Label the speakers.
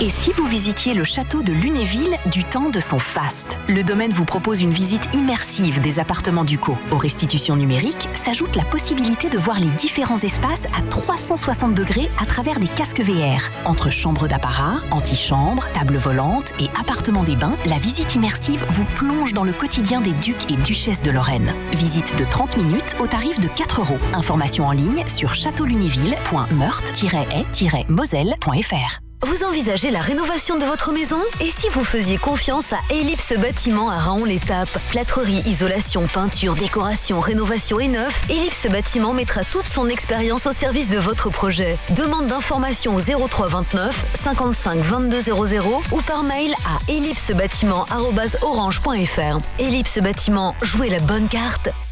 Speaker 1: Et si vous visitiez le château de Lunéville du temps de son faste? Le domaine vous propose une visite immersive des appartements Ducos. Aux restitutions numériques s'ajoute la possibilité de voir les différents espaces à 360 degrés à travers des casques VR. Entre chambres d'apparat, antichambre, table volante et appartements des bains, la visite immersive vous plonge dans le quotidien des ducs et duchesses de Lorraine. Visite de 30 minutes au tarif de 4 €. Information en ligne sur châteaulunéville.meurthe-et-moselle.fr.
Speaker 2: Vous envisagez la rénovation de votre maison? Et si vous faisiez confiance à Ellipse Bâtiment à Raon-l'Étape? Plâtrerie, isolation, peinture, décoration, rénovation et neuf, Ellipse Bâtiment mettra toute son expérience au service de votre projet. Demande d'information au 03 29 55 22 00 ou par mail à ellipsebâtiment@orange.fr. Ellipse Bâtiment, jouez la bonne carte.